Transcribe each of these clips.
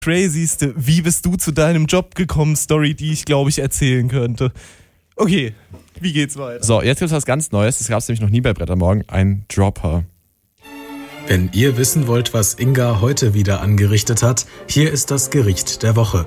crazyste Wie bist du zu deinem Job gekommen Story, die ich, glaube ich, erzählen könnte. Okay, wie geht's weiter? So, jetzt gibt's was ganz Neues. Das gab's nämlich noch nie bei Brett am Morgen. Ein Dropper. Wenn ihr wissen wollt, was Inga heute wieder angerichtet hat, hier ist das Gericht der Woche.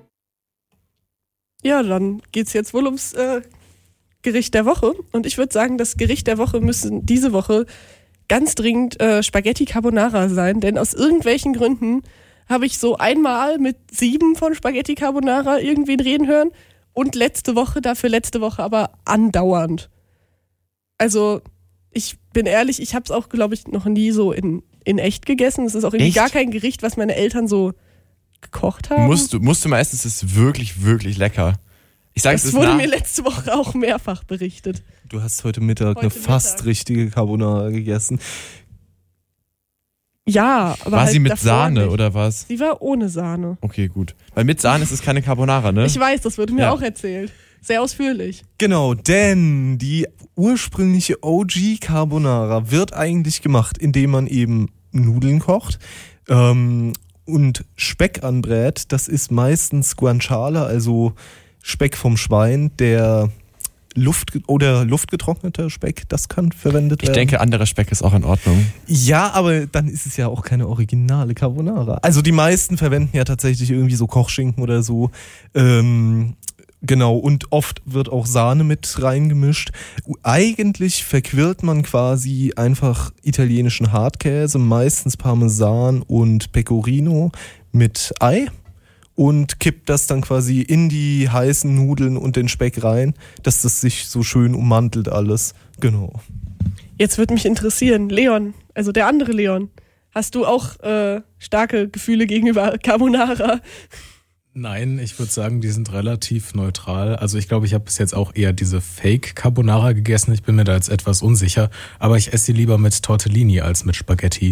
Ja, dann geht's jetzt wohl ums Gericht der Woche. Und ich würde sagen, das Gericht der Woche müssen diese Woche ganz dringend Spaghetti Carbonara sein. Denn aus irgendwelchen Gründen habe ich so einmal mit 7 von Spaghetti Carbonara irgendwen reden hören. Und letzte Woche aber andauernd. Also, ich bin ehrlich, ich habe es auch, glaube ich, noch nie so in echt gegessen. Es ist auch irgendwie gar kein Gericht, was meine Eltern so gekocht haben. Musst du mal essen, es ist wirklich, wirklich lecker. Ich sag, das wurde mir letzte Woche auch mehrfach berichtet. Du hast heute Mittag eine fast richtige Carbonara gegessen. Ja, aber war halt sie mit Sahne nicht. Oder was? Sie war ohne Sahne. Okay, gut. Weil mit Sahne ist es keine Carbonara, ne? Ich weiß, das wurde mir auch erzählt. Sehr ausführlich. Genau, denn die ursprüngliche OG Carbonara wird eigentlich gemacht, indem man eben Nudeln kocht und Speck anbrät. Das ist meistens Guanciale, also Speck vom Schwein, der luftgetrockneter Speck, das kann verwendet werden. Ich denke, anderer Speck ist auch in Ordnung. Ja, aber dann ist es ja auch keine originale Carbonara. Also die meisten verwenden ja tatsächlich irgendwie so Kochschinken oder so. Genau, und oft wird auch Sahne mit reingemischt. Eigentlich verquirlt man quasi einfach italienischen Hartkäse, meistens Parmesan und Pecorino mit Ei. Und kippt das dann quasi in die heißen Nudeln und den Speck rein, dass das sich so schön ummantelt alles. Genau. Jetzt würde mich interessieren, Leon, also der andere Leon, hast du auch starke Gefühle gegenüber Carbonara? Nein, ich würde sagen, die sind relativ neutral. Also ich glaube, ich habe bis jetzt auch eher diese Fake-Carbonara gegessen. Ich bin mir da jetzt etwas unsicher. Aber ich esse sie lieber mit Tortellini als mit Spaghetti.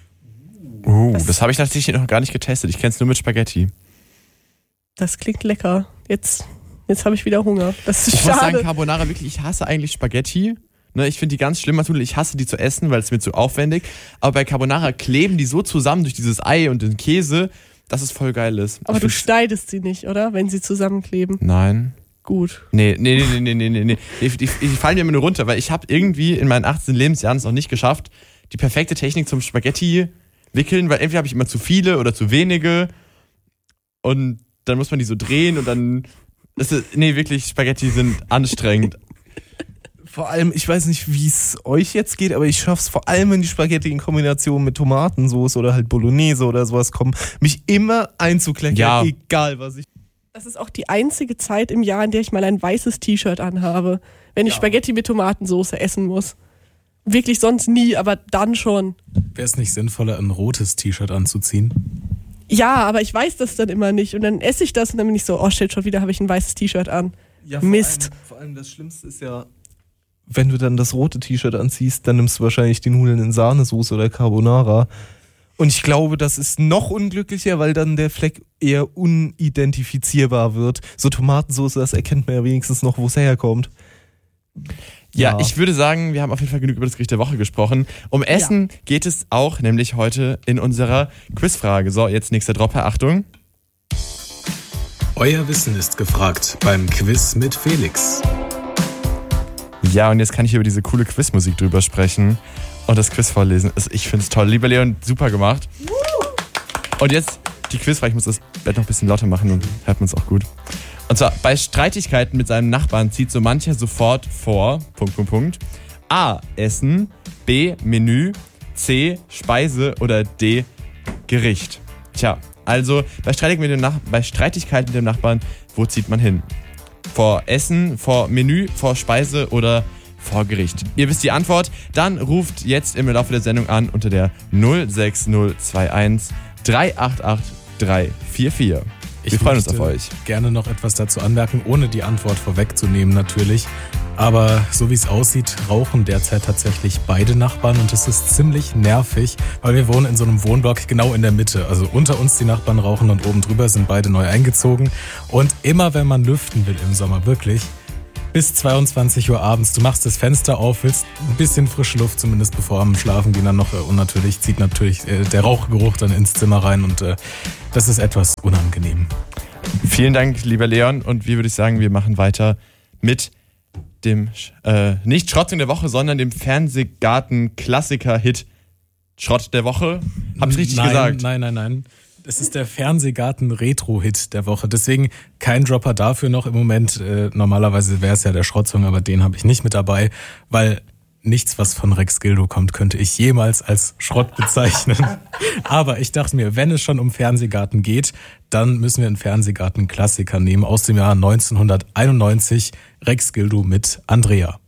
Das habe ich natürlich noch gar nicht getestet. Ich kenne es nur mit Spaghetti. Das klingt lecker. Jetzt habe ich wieder Hunger. Das ist ich schade. muss sagen, Carbonara wirklich, ich hasse eigentlich Spaghetti. Ne, ich finde die ganz schlimm. Ich hasse die zu essen, weil es mir zu aufwendig. Aber bei Carbonara kleben die so zusammen durch dieses Ei und den Käse, dass es voll geil ist. Aber du schneidest sie nicht, oder? Wenn sie zusammenkleben. Nein. Gut. Nee. Die fallen mir immer nur runter, weil ich habe irgendwie in meinen 18 Lebensjahren es noch nicht geschafft, die perfekte Technik zum Spaghetti wickeln, weil entweder habe ich immer zu viele oder zu wenige und dann muss man die so drehen und dann wirklich, Spaghetti sind anstrengend. Vor allem, ich weiß nicht, wie es euch jetzt geht, aber ich schaff's vor allem, wenn die Spaghetti in Kombination mit Tomatensauce oder halt Bolognese oder sowas kommen, mich immer einzukleckern, egal was ich... Das ist auch die einzige Zeit im Jahr, in der ich mal ein weißes T-Shirt anhabe, wenn ich Spaghetti mit Tomatensauce essen muss. Wirklich sonst nie, aber dann schon. Wäre es nicht sinnvoller, ein rotes T-Shirt anzuziehen? Ja, aber ich weiß das dann immer nicht und dann esse ich das und dann bin ich so, oh shit, schon wieder habe ich ein weißes T-Shirt an. Ja, Mist. Vor allem das Schlimmste ist ja, wenn du dann das rote T-Shirt anziehst, dann nimmst du wahrscheinlich die Nudeln in Sahnesoße oder Carbonara. Und ich glaube, das ist noch unglücklicher, weil dann der Fleck eher unidentifizierbar wird. So Tomatensauce, das erkennt man ja wenigstens noch, wo es herkommt. Ja, ich würde sagen, wir haben auf jeden Fall genug über das Gericht der Woche gesprochen. Um Essen geht es auch, nämlich heute in unserer Quizfrage. So, jetzt nächster Dropper, Achtung. Euer Wissen ist gefragt beim Quiz mit Felix. Ja, und jetzt kann ich über diese coole Quizmusik drüber sprechen und das Quiz vorlesen. Ich finde es toll. Lieber Leon, super gemacht. Und jetzt die Quizfrage. Ich muss das Bett noch ein bisschen lauter machen, dann hört man es auch gut. Und zwar, bei Streitigkeiten mit seinem Nachbarn zieht so mancher sofort vor, ... A. Essen, B. Menü, C. Speise oder D. Gericht. Tja, also bei Streitigkeiten mit dem Nachbarn, wo zieht man hin? Vor Essen, vor Menü, vor Speise oder vor Gericht? Ihr wisst die Antwort, dann ruft jetzt im Laufe der Sendung an unter der 06021 388 344. Wir freuen uns auf euch. Gerne noch etwas dazu anmerken, ohne die Antwort vorwegzunehmen natürlich. Aber so wie es aussieht, rauchen derzeit tatsächlich beide Nachbarn und es ist ziemlich nervig, weil wir wohnen in so einem Wohnblock genau in der Mitte. Also unter uns die Nachbarn rauchen und oben drüber sind beide neu eingezogen. Und immer wenn man lüften will im Sommer, wirklich, bis 22 Uhr abends. Du machst das Fenster auf, willst ein bisschen frische Luft, zumindest bevor am Schlafen gehen dann noch. Und natürlich zieht der Rauchgeruch dann ins Zimmer rein und das ist etwas unangenehm. Vielen Dank, lieber Leon. Und wie würde ich sagen, wir machen weiter mit dem nicht Schrott der Woche, sondern dem Fernsehgarten-Klassiker-Hit Schrott der Woche. Hab ich richtig gesagt? Nein. Es ist der Fernsehgarten-Retro-Hit der Woche. Deswegen kein Dropper dafür noch im Moment. Normalerweise wäre es ja der Schrottsong, aber den habe ich nicht mit dabei, weil nichts, was von Rex Gildo kommt, könnte ich jemals als Schrott bezeichnen. Aber ich dachte mir, wenn es schon um Fernsehgarten geht, dann müssen wir einen Fernsehgarten-Klassiker nehmen aus dem Jahr 1991. Rex Gildo mit Andrea.